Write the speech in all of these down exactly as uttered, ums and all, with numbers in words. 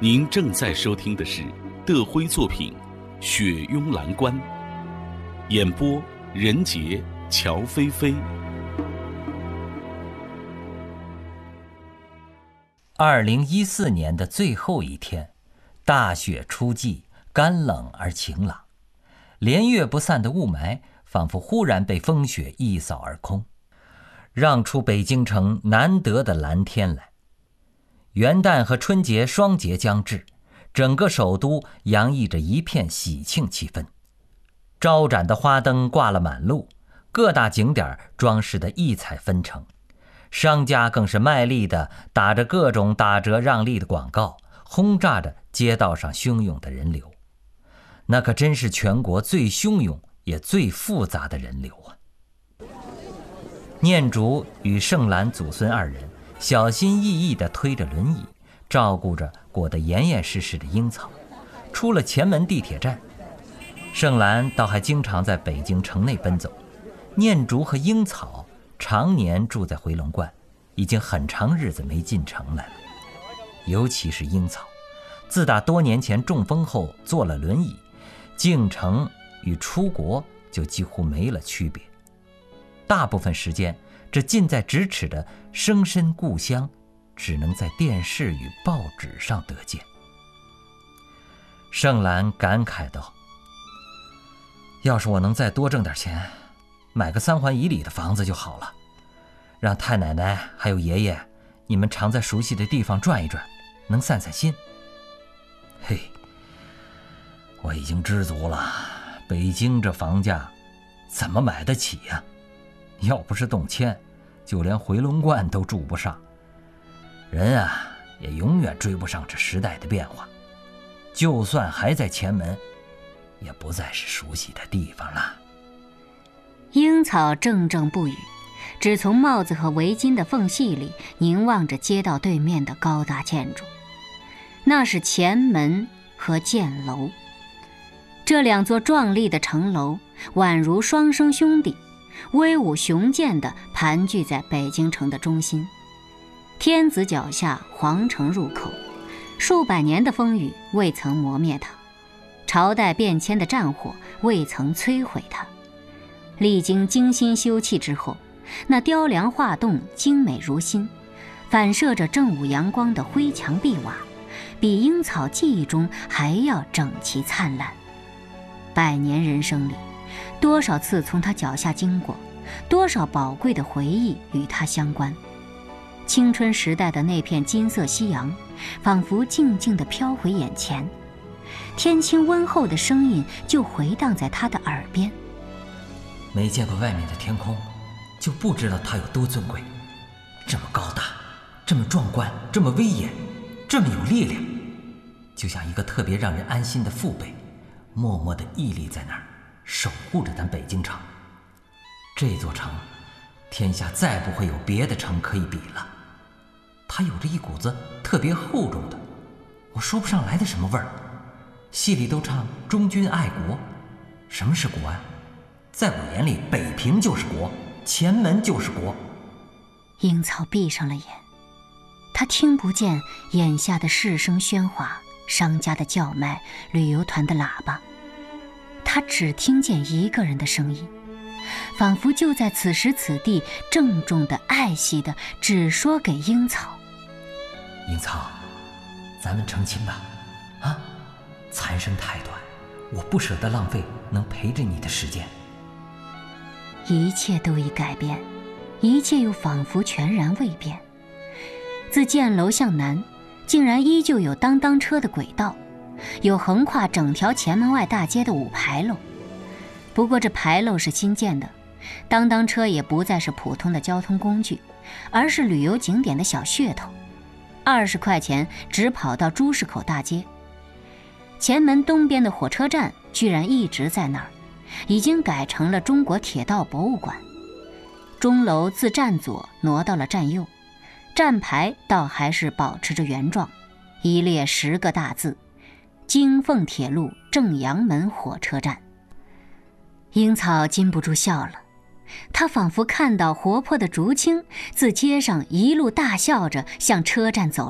您正在收听的是德辉作品《雪拥蓝关》，演播任杰、乔菲菲。 二零一四年的最后一天，大雪初霁，干冷而晴朗，连月不散的雾霾仿佛忽然被风雪一扫而空，让出北京城难得的蓝天来。元旦和春节双节将至，整个首都洋溢着一片喜庆气氛。招展的花灯挂了满路，各大景点装饰得异彩纷呈，商家更是卖力地打着各种打折让利的广告，轰炸着街道上汹涌的人流。那可真是全国最汹涌也最复杂的人流啊！念竹与盛兰祖孙二人小心翼翼地推着轮椅，照顾着裹得严严实实的樱草。出了前门地铁站，盛兰倒还经常在北京城内奔走，念竹和樱草常年住在回龙观，已经很长日子没进城来了。尤其是樱草，自打多年前中风后坐了轮椅，进城与出国就几乎没了区别。大部分时间，这近在咫尺的生身故乡，只能在电视与报纸上得见。盛兰感慨道：“要是我能再多挣点钱，买个三环以里的房子就好了，让太奶奶还有爷爷你们常在熟悉的地方转一转，能散散心。嘿，我已经知足了，北京这房价怎么买得起呀？要不是动迁，就连回龙观都住不上。人啊，也永远追不上这时代的变化，就算还在前门，也不再是熟悉的地方了。” 樱草怔怔不语，只从帽子和围巾的缝隙里凝望着街道对面的高大建筑。那是前门和箭楼，这两座壮丽的城楼宛如双生兄弟，威武雄健地盘踞在北京城的中心。天子脚下，皇城入口，数百年的风雨未曾磨灭它，朝代变迁的战火未曾摧毁它。历经精心修葺之后，那雕梁画栋，精美如新，反射着正午阳光的灰墙壁瓦，比樱草记忆中还要整齐灿烂。百年人生里，多少次从他脚下经过，多少宝贵的回忆与他相关。青春时代的那片金色夕阳，仿佛静静地飘回眼前，天清温厚的声音就回荡在他的耳边：“ 没见过外面的天空，就不知道它有多尊贵，这么高大，这么壮观，这么威严，这么有力量，就像一个特别让人安心的父辈，默默地屹立在那儿，守护着咱北京城。这座城，天下再不会有别的城可以比了。它有着一股子特别厚重的，我说不上来的什么味儿。戏里都唱忠君爱国，什么是国啊？在我眼里，北平就是国，前门就是国。” 樱草闭上了眼，他听不见眼下的市声喧哗，商家的叫卖，旅游团的喇叭，他只听见一个人的声音，仿佛就在此时此地，郑重的爱惜的只说给樱草：“ 樱草，咱们成亲吧，啊，残生太短，我不舍得浪费能陪着你的时间。” 一切都已改变，一切又仿佛全然未变。自箭楼向南，竟然依旧有当当车的轨道，有横跨整条前门外大街的五牌楼。不过这牌楼是新建的，当当车也不再是普通的交通工具，而是旅游景点的小噱头。二十块钱只跑到朱市口大街。前门东边的火车站居然一直在那儿，已经改成了中国铁道博物馆。钟楼自站左挪到了站右，站牌倒还是保持着原状，一列十个大字：京凤铁路正阳门火车站。樱草禁不住笑了，他仿佛看到活泼的竹青自街上一路大笑着向车站走来，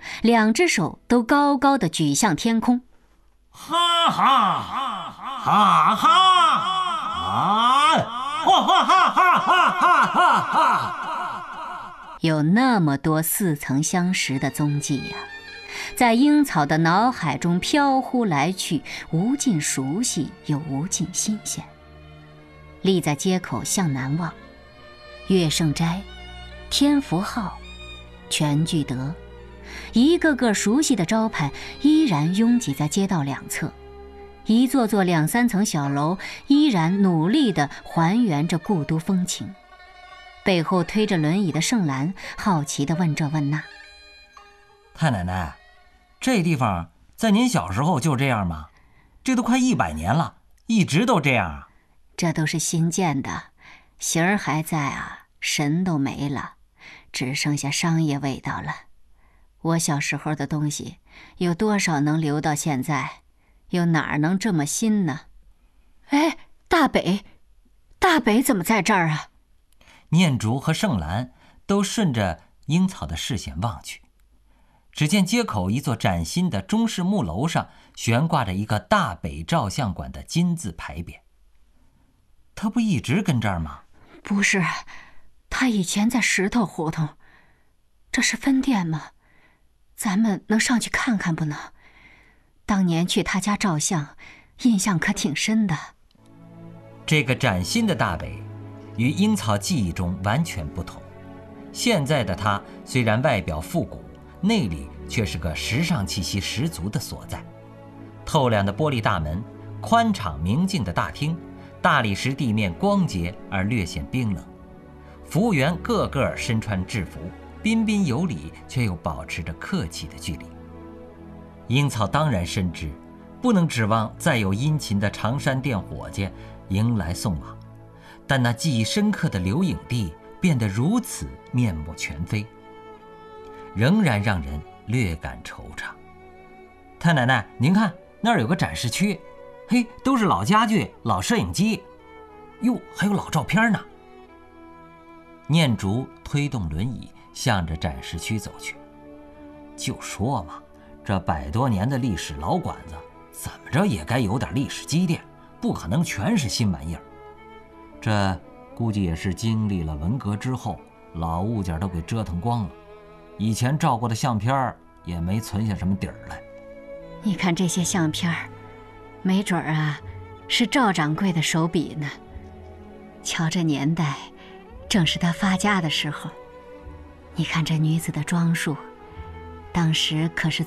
两只手都高高的举向天空。 哈哈哈哈啊！哈哈哈哈哈哈哈！ 有那么多似曾相识的踪迹呀、啊，在樱草的脑海中飘忽来去，无尽熟悉又无尽新鲜。立在街口向南望，乐圣斋、天福号、全聚德，一个个熟悉的招牌依然拥挤在街道两侧，一座座两三层小楼依然努力地还原着故都风情。背后推着轮椅的盛兰好奇地问这问那： 太奶奶，这地方在您小时候就这样吗？这都快一百年了，一直都这样啊？ 这都是新建的，形儿还在啊，神都没了，只剩下商业味道了。我小时候的东西有多少能留到现在？又哪儿能这么新呢？哎，大北，大北怎么在这儿啊？ 念竹和盛兰都顺着樱草的视线望去，只见街口一座崭新的中式木楼上悬挂着一个大北照相馆的金字牌匾。他不一直跟这儿吗？ 不是，他以前在石头胡同。这是分店吗？咱们能上去看看不能？当年去他家照相，印象可挺深的。 这个崭新的大北与樱草记忆中完全不同。现在的它虽然外表复古，内里却是个时尚气息十足的所在。透亮的玻璃大门，宽敞明净的大厅，大理石地面光洁而略显冰冷。服务员个个身穿制服，彬彬有礼，却又保持着客气的距离。樱草当然深知，不能指望再有殷勤的长山店伙计迎来送往，但那记忆深刻的留影地变得如此面目全非，仍然让人略感惆怅。太奶奶，您看那儿有个展示区，嘿，都是老家具、老摄影机，哟，还有老照片呢。念竹推动轮椅向着展示区走去。就说嘛，这百多年的历史老馆子，怎么着也该有点历史积淀，不可能全是新玩意儿。这估计也是经历了文革之后，老物件都给折腾光了，以前照过的相片也没存下什么底儿来。 你看这些相片，没准儿啊，是赵掌柜的手笔呢。瞧这年代，正是他发家的时候。你看这女子的装束，当时可是